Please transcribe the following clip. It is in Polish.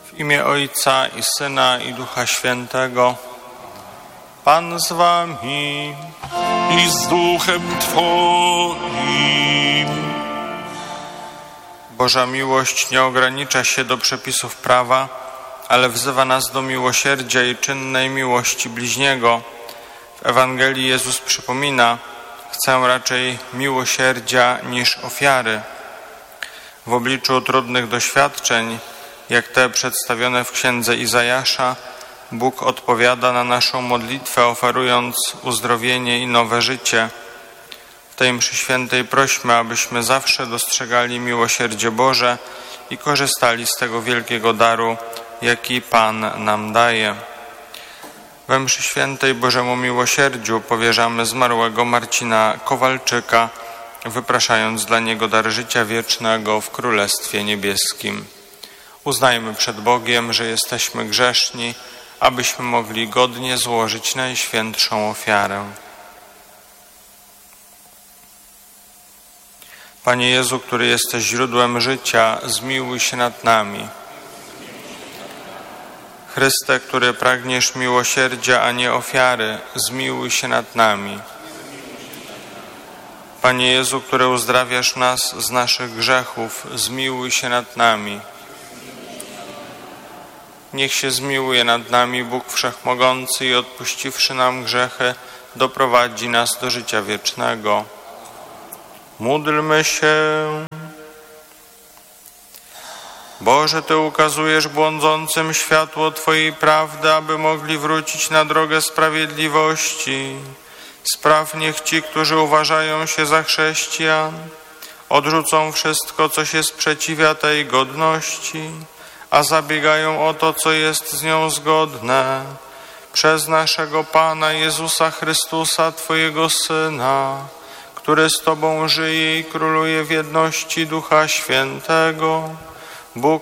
W imię Ojca i Syna i Ducha Świętego. Pan z wami i z duchem Twoim. Boża miłość nie ogranicza się do przepisów prawa, ale wzywa nas do miłosierdzia i czynnej miłości bliźniego. W Ewangelii Jezus przypomina: chcę raczej miłosierdzia niż ofiary. W obliczu trudnych doświadczeń, jak te przedstawione w księdze Izajasza, Bóg odpowiada na naszą modlitwę, oferując uzdrowienie i nowe życie. W tej mszy świętej prośmy, abyśmy zawsze dostrzegali miłosierdzie Boże i korzystali z tego wielkiego daru, jaki Pan nam daje. We mszy świętej Bożemu miłosierdziu powierzamy zmarłego Marcina Kowalczyka, wypraszając dla niego dar życia wiecznego w Królestwie Niebieskim. Uznajmy przed Bogiem, że jesteśmy grzeszni, abyśmy mogli godnie złożyć najświętszą ofiarę. Panie Jezu, który jesteś źródłem życia, zmiłuj się nad nami. Chryste, który pragniesz miłosierdzia, a nie ofiary, zmiłuj się nad nami. Panie Jezu, który uzdrawiasz nas z naszych grzechów, zmiłuj się nad nami. Niech się zmiłuje nad nami Bóg Wszechmogący i odpuściwszy nam grzechy, doprowadzi nas do życia wiecznego. Módlmy się. Boże, Ty ukazujesz błądzącym światło Twojej prawdy, aby mogli wrócić na drogę sprawiedliwości. Spraw, niech ci, którzy uważają się za chrześcijan, odrzucą wszystko, co się sprzeciwia tej godności, a zabiegają o to, co jest z nią zgodne. Przez naszego Pana Jezusa Chrystusa, Twojego Syna, który z Tobą żyje i króluje w jedności Ducha Świętego, Bóg